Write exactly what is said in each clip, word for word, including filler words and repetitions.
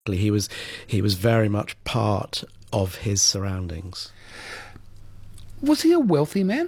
He was he was very much part of his surroundings. Was he a wealthy man?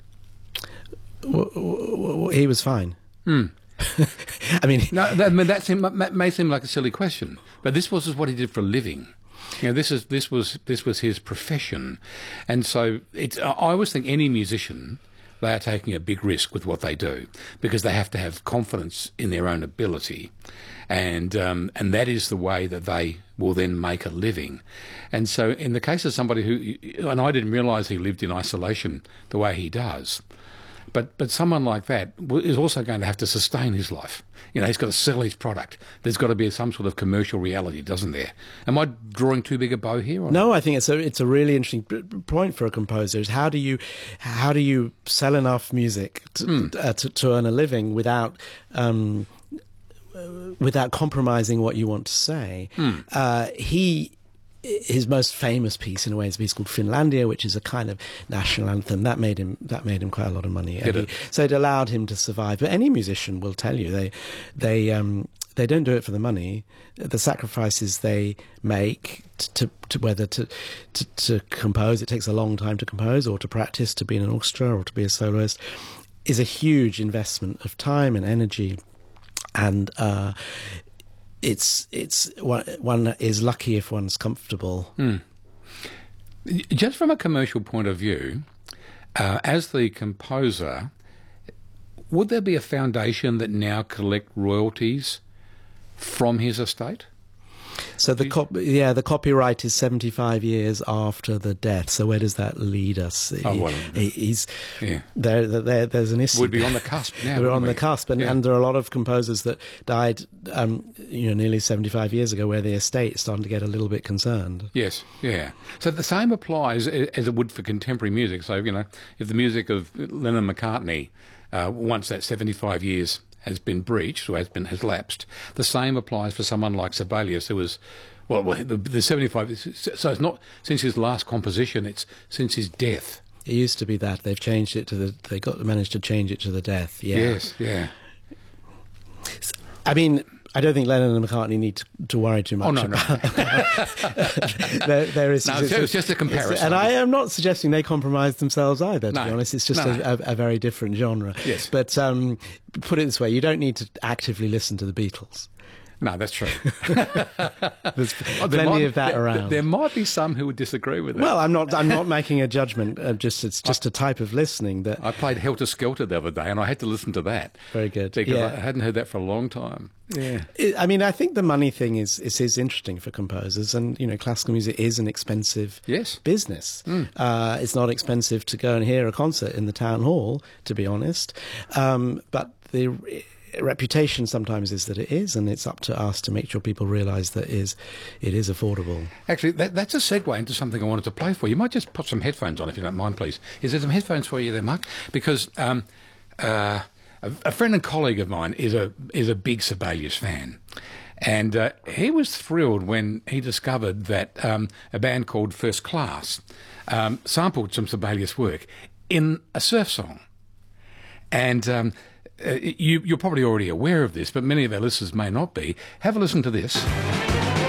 W- w- w- he was fine. Mm. I mean, no, that, I mean, that, seem, that may seem like a silly question, but this was what he did for a living. You know, this is this was this was his profession, and so it's. I always think any musician, they are taking a big risk with what they do because they have to have confidence in their own ability, and um, and that is the way that they will then make a living. And so, in the case of somebody who, and I didn't realise he lived in isolation the way he does. But but someone like that is also going to have to sustain his life. You know, he's got to sell his product. There's got to be some sort of commercial reality, doesn't there? Am I drawing too big a bow here? Or no, I think it's a it's a really interesting point for a composer. Is how do you how do you sell enough music to mm. uh, to, to earn a living without um, without compromising what you want to say? Mm. Uh, he. His most famous piece, in a way, is a piece called Finlandia, which is a kind of national anthem. That made him that made him quite a lot of money. Did it? So it allowed him to survive. But any musician will tell you they they um, they don't do it for the money. The sacrifices they make to, to whether to, to to compose, it takes a long time to compose, or to practice, to be in an orchestra, or to be a soloist, is a huge investment of time and energy, and. Uh, It's it's one is lucky if one's comfortable. Mm. Just from a commercial point of view, uh, as the composer, would there be a foundation that now collect royalties from his estate? So the cop- yeah, the copyright is seventy-five years after the death. So where does that lead us? Oh, well, he, he's yeah. there, there. There's an issue. We'd be on the cusp now. We're on we? the cusp, and, yeah. and there are a lot of composers that died, um, you know, nearly seventy-five years ago, where the estate is starting to get a little bit concerned. Yes, yeah. So the same applies as it would for contemporary music. So you know, if the music of Lennon McCartney, uh, once that seventy-five years has been breached or has been has lapsed, the same applies for someone like Sibelius, who was, well, well the, the seventy-five. So it's not since his last composition; it's since his death. It used to be that they've changed it to the. They got managed to change it to the death. Yeah. Yes. Yeah. I mean, I don't think Lennon and McCartney need to, to worry too much. Oh, no, no. there, there is, no, it's, it's just a comparison. And I am not suggesting they compromise themselves either, to no. be honest. It's just no, a, no. a, a very different genre. Yes. But um, put it this way, you don't need to actively listen to the Beatles. No, that's true. There's oh, plenty might, of that there, around. There might be some who would disagree with that. Well, I'm not. I'm not making a judgment. Uh, just it's just I, a type of listening that I played Helter Skelter the other day, and I had to listen to that. Very good. Because yeah. I hadn't heard that for a long time. Yeah. I mean, I think the money thing is, is is interesting for composers, and you know, classical music is an expensive yes. business. Mm. Uh, it's not expensive to go and hear a concert in the town hall, to be honest. Um, but the reputation sometimes is that it is, and it's up to us to make sure people realise that is it is affordable. Actually, that, that's a segue into something I wanted to play for you. You might just put some headphones on if you don't mind, please. Is there some headphones for you there, Mark? Because um, uh, a, a friend and colleague of mine is a is a big Sibelius fan. And uh, he was thrilled when he discovered that um, a band called First Class um, sampled some Sibelius work in a surf song. And um, uh, you, you're probably already aware of this, but many of our listeners may not be. Have a listen to this.